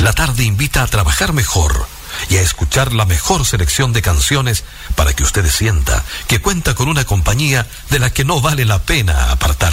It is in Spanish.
La tarde invita a trabajar mejor y a escuchar la mejor selección de canciones para que usted sienta que cuenta con una compañía de la que no vale la pena apartarse.